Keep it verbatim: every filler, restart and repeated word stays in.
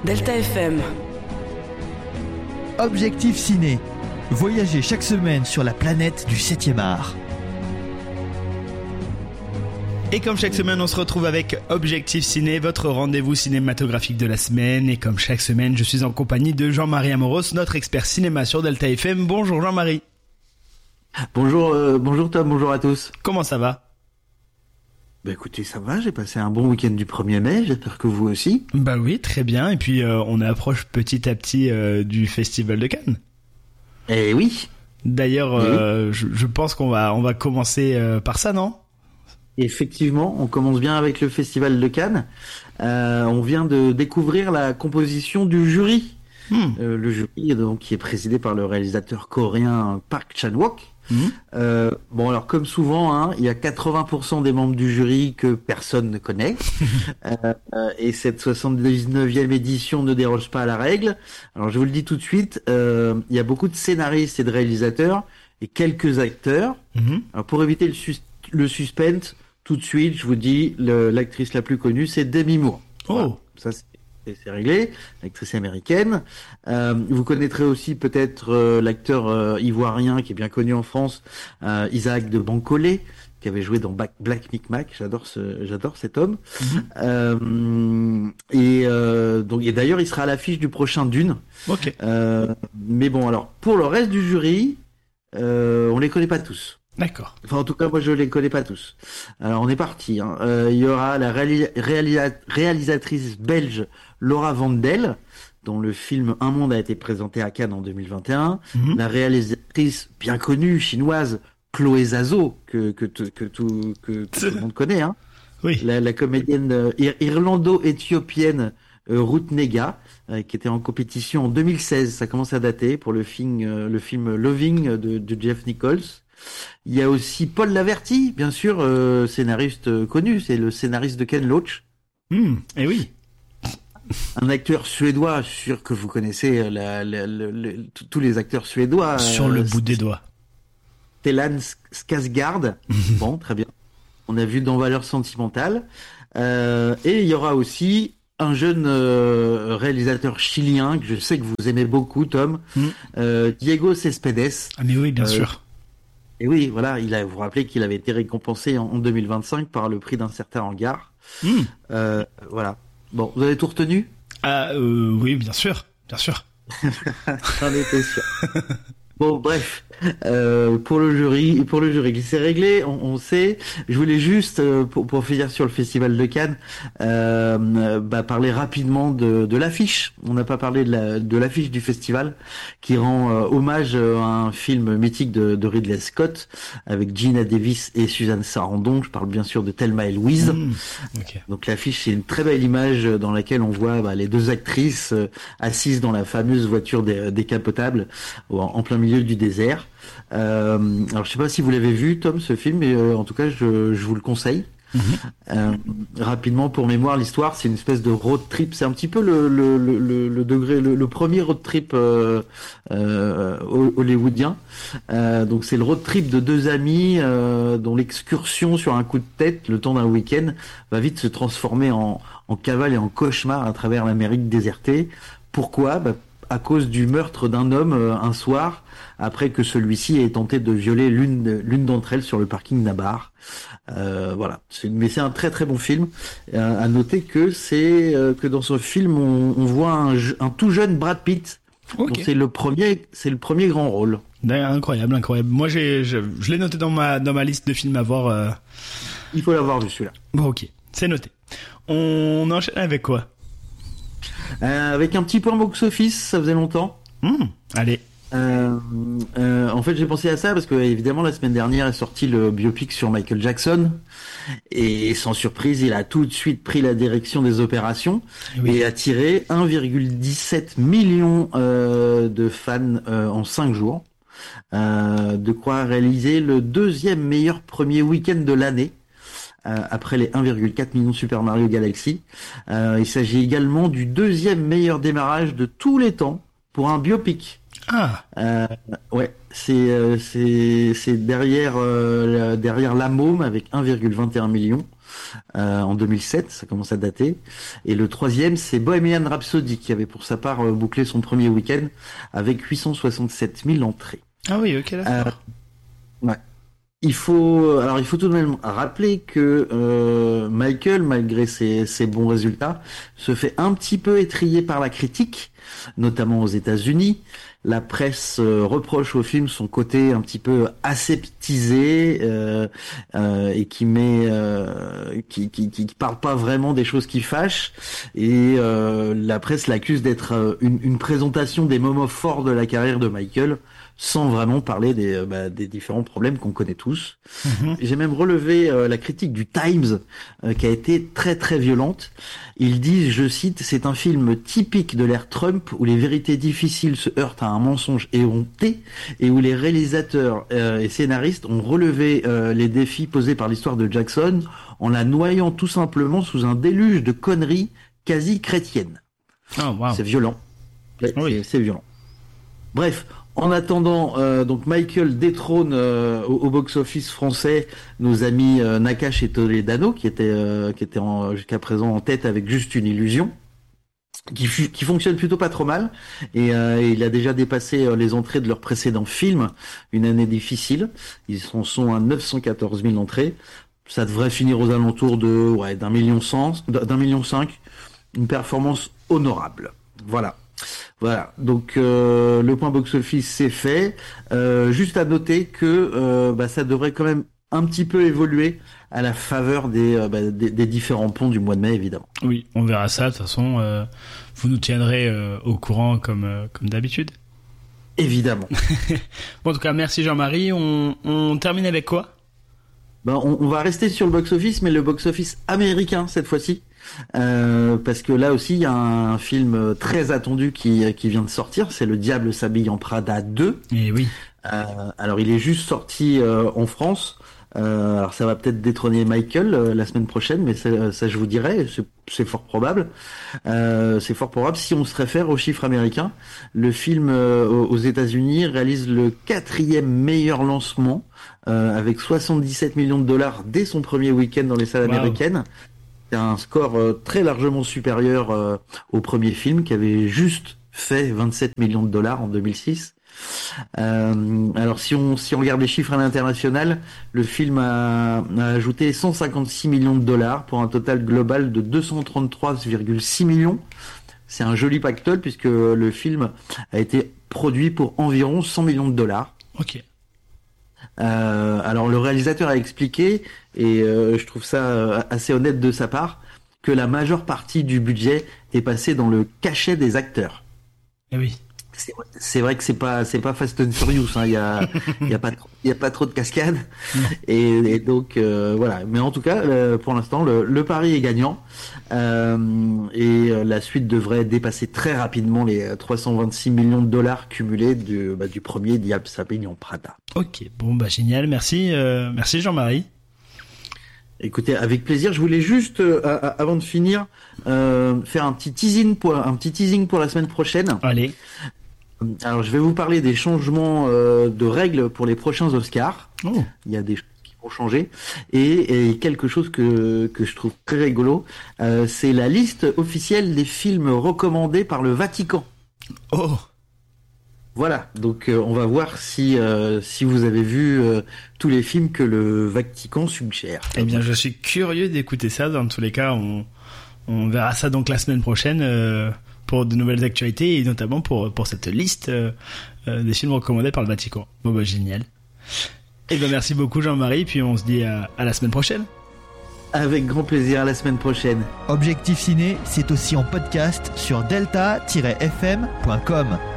Delta F M. Objectif Ciné. Voyagez chaque semaine sur la planète du septième art. Et comme chaque semaine, on se retrouve avec Objectif Ciné, votre rendez-vous cinématographique de la semaine. Et comme chaque semaine, je suis en compagnie de Jean-Marie Amoros, notre expert cinéma sur Delta F M. Bonjour Jean-Marie. Bonjour, euh, bonjour Tom, bonjour à tous. Comment ça va ? Bah écoutez, ça va, j'ai passé un bon week-end du premier mai, j'espère que vous aussi. Bah oui, très bien. Et puis euh, on approche petit à petit euh, du Festival de Cannes. Eh oui. D'ailleurs, Eh euh, je, je pense qu'on va on va commencer euh, par ça, non ? Effectivement, on commence bien avec le Festival de Cannes. Euh, on vient de découvrir la composition du jury. Hmm. Euh, le jury, donc, qui est présidé par le réalisateur coréen Park Chan-wook. Hmm. Euh, bon, alors comme souvent, hein, il y a quatre-vingts pour cent des membres du jury que personne ne connaît. euh, et cette soixante-dix-neuvième édition ne déroge pas à la règle. Alors je vous le dis tout de suite, euh, il y a beaucoup de scénaristes et de réalisateurs et quelques acteurs. Hmm. Alors pour éviter le, sus- le suspense, tout de suite, je vous dis, le, l'actrice la plus connue, c'est Demi Moore. Oh. Voilà. Ça, c'est, c'est réglé. L'actrice américaine. Euh, vous connaîtrez aussi peut-être euh, l'acteur euh, ivoirien qui est bien connu en France, euh, Isaac de Bancolé, qui avait joué dans Black, Black Micmac. J'adore ce, j'adore cet homme. Mm-hmm. Euh, et euh, donc, et d'ailleurs, il sera à l'affiche du prochain Dune. Ok. Euh, mais bon, alors pour le reste du jury, euh, on les connaît pas tous. D'accord. Enfin, en tout cas, moi, je les connais pas tous. Alors, on est parti. Hein. Euh, il y aura la réali- réalisa- réalisatrice belge Laura Vandel, dont le film Un Monde a été présenté à Cannes en deux mille vingt et un. Mm-hmm. La réalisatrice bien connue chinoise Chloé Zhao, que que que, que tout que, que tout le monde connaît. Hein. Oui. La, la comédienne euh, ir- irlando-éthiopienne euh, Ruth Negga, euh, qui était en compétition en deux mille seize. Ça commence à dater pour le film euh, le film Loving de, de Jeff Nichols. Il y a aussi Paul Laverty, bien sûr, euh, scénariste euh, connu, c'est le scénariste de Ken Loach. Hmm. Eh oui. Un acteur suédois, sûr que vous connaissez la, la, la, la, tous les acteurs suédois. Sur euh, le bout des doigts. Stellan Skarsgård. Bon, très bien. On a vu dans Valeurs sentimentales. Euh, et il y aura aussi un jeune euh, réalisateur chilien que je sais que vous aimez beaucoup, Tom, Hmm. euh, Diego Céspedes. Ah mais oui, bien Euh, sûr. Et oui, voilà, il a, vous vous rappelez qu'il avait été récompensé en, en deux mille vingt-cinq par le prix d'un certain hangar. Hmm. Euh, voilà. Bon, vous avez tout retenu ? Ah euh, oui, bien sûr, bien sûr. J'en étais sûr. Bon, bref, euh, pour le jury, pour le jury, c'est réglé, on, on sait. Je voulais juste, euh, pour, pour finir sur le Festival de Cannes, euh, bah, parler rapidement de, de l'affiche. On n'a pas parlé de, la, de l'affiche du festival, qui rend euh, hommage à un film mythique de, de Ridley Scott, avec Gina Davis et Suzanne Sarandon. Je parle bien sûr de Thelma et Louise. Hmm. Ok. Donc l'affiche, c'est une très belle image dans laquelle on voit bah, les deux actrices euh, assises dans la fameuse voiture dé- décapotable en, en plein milieu du désert. Euh, alors je sais pas si vous l'avez vu, Tom, ce film, mais euh, en tout cas, je, je vous le conseille. Mm-hmm. Euh, rapidement, pour mémoire, l'histoire, c'est une espèce de road trip. C'est un petit peu le, le, le, le, le degré, le, le premier road trip euh, euh, hollywoodien. Euh, donc c'est le road trip de deux amis euh, dont l'excursion sur un coup de tête, le temps d'un week-end, va vite se transformer en, en cavale et en cauchemar à travers l'Amérique désertée. Pourquoi ? Bah, à cause du meurtre d'un homme euh, un soir, après que celui-ci ait tenté de violer l'une l'une d'entre elles sur le parking d'un bar. Euh, voilà, c'est, mais c'est un très très bon film. Euh, à noter que c'est euh, que dans ce film on, on voit un, un tout jeune Brad Pitt. Ok. Donc c'est le premier, c'est le premier grand rôle. D'ailleurs, incroyable, incroyable. Moi, j'ai, je, je l'ai noté dans ma dans ma liste de films à voir. Euh... Il faut l'avoir vu celui-là. Bon, ok, c'est noté. On enchaîne avec quoi ? Euh, avec un petit point box-office, ça faisait longtemps. Hmm. Allez. Euh, euh, en fait, j'ai pensé à ça parce que évidemment la semaine dernière est sorti le biopic sur Michael Jackson et sans surprise, il a tout de suite pris la direction des opérations Oui. et a attiré un virgule dix-sept million euh, de fans euh, en cinq jours. Euh, de quoi réaliser le deuxième meilleur premier week-end de l'année. Euh, après les un virgule quatre million de Super Mario Galaxy. Euh, il s'agit également du deuxième meilleur démarrage de tous les temps pour un biopic. Ah. Euh, ouais, c'est euh, c'est c'est derrière euh, la- derrière La Môme avec un virgule vingt et un million. euh, en deux mille sept, ça commence à dater. Et le troisième, c'est Bohemian Rhapsody, qui avait pour sa part euh, bouclé son premier week-end avec huit cent soixante-sept mille entrées. Ah oui, ok, d'accord. Euh, ouais. Il faut, alors il faut tout de même rappeler que euh, Michael, malgré ses, ses bons résultats, se fait un petit peu étriller par la critique, notamment aux États-Unis. La presse euh, reproche au film son côté un petit peu aseptisé euh, euh, et qui met, euh, qui, qui, qui parle pas vraiment des choses qui fâchent. Et euh, la presse l'accuse d'être euh, une, une présentation des moments forts de la carrière de Michael, sans vraiment parler des, euh, bah, des différents problèmes qu'on connaît tous. Mmh. J'ai même relevé euh, la critique du Times euh, qui a été très très violente. Ils disent, je cite, c'est un film typique de l'ère Trump où les vérités difficiles se heurtent à un mensonge éhonté et où les réalisateurs euh, et scénaristes ont relevé euh, les défis posés par l'histoire de Jackson en la noyant tout simplement sous un déluge de conneries quasi chrétiennes. Oh, wow. C'est violent. Oui. C'est, c'est violent. Bref. En attendant, euh, donc Michael détrône euh, au, au box-office français nos amis euh, Nakash et Toledano, qui étaient euh, qui étaient en, jusqu'à présent en tête avec Juste une illusion, qui, fu- qui fonctionne plutôt pas trop mal. Et euh, il a déjà dépassé euh, les entrées de leur précédent film, Une année difficile. Ils en sont à neuf cent quatorze mille entrées. Ça devrait finir aux alentours de ouais d'un million cent, d'un million cinq. Une performance honorable. Voilà. Voilà, donc euh, le point box-office c'est fait. Euh, juste à noter que euh, bah, ça devrait quand même un petit peu évoluer à la faveur des, euh, bah, des, des différents ponts du mois de mai, évidemment. Oui, on verra ça. De toute façon, euh, vous nous tiendrez euh, au courant comme, euh, comme d'habitude. Évidemment. Bon, en tout cas, merci Jean-Marie. On, on termine avec quoi ? Ben, on, on va rester sur le box-office, mais le box-office américain cette fois-ci. Euh, parce que là aussi il y a un film très attendu qui, qui vient de sortir, c'est Le Diable s'habille en Prada deux. Et oui. Euh, alors il est juste sorti euh, en France. Euh, alors ça va peut-être détrôner Michael euh, la semaine prochaine, mais ça, ça je vous dirai, c'est, c'est fort probable. Euh, c'est fort probable si on se réfère aux chiffres américains. Le film euh, aux États-Unis réalise le quatrième meilleur lancement euh, avec soixante-dix-sept millions de dollars dès son premier week-end dans les salles wow. américaines. C'est un score euh, très largement supérieur euh, au premier film qui avait juste fait vingt-sept millions de dollars en deux mille six. Euh, alors si on si on regarde les chiffres à l'international, le film a, a ajouté cent cinquante-six millions de dollars pour un total global de deux cent trente-trois virgule six millions. C'est un joli pactole puisque le film a été produit pour environ cent millions de dollars. Ok. Euh, alors le réalisateur a expliqué, et euh, je trouve ça assez honnête de sa part, que la majeure partie du budget est passée dans le cachet des acteurs. Eh oui. C'est, c'est vrai que c'est pas c'est pas Fast and Furious, hein. Il y a il y a pas trop, il y a pas trop de cascades et, et donc euh, voilà. Mais en tout cas, euh, pour l'instant, le, le pari est gagnant euh, et la suite devrait dépasser très rapidement les trois cent vingt-six millions de dollars cumulés du bah, du premier Diable s'habille en Prada. Ok, bon bah génial, merci euh, merci Jean-Marie. Écoutez, avec plaisir. Je voulais juste, euh, avant de finir, euh, faire un petit teasing pour un petit teasing pour la semaine prochaine. Allez. Alors, je vais vous parler des changements euh, de règles pour les prochains Oscars. Oh. Il y a des choses qui vont changer. Et, et quelque chose que, que je trouve très rigolo, euh, c'est la liste officielle des films recommandés par le Vatican. Oh. Voilà, donc euh, on va voir si euh, si vous avez vu euh, tous les films que le Vatican suggère. Eh bien, je suis curieux d'écouter ça. Dans tous les cas, on on verra ça donc la semaine prochaine euh, pour de nouvelles actualités et notamment pour pour cette liste euh, euh, des films recommandés par le Vatican. Bon bah génial. Eh ben merci beaucoup Jean-Marie, puis on se dit à, à la semaine prochaine. Avec grand plaisir, à la semaine prochaine. Objectif Ciné, c'est aussi en podcast sur delta tiret f m point com.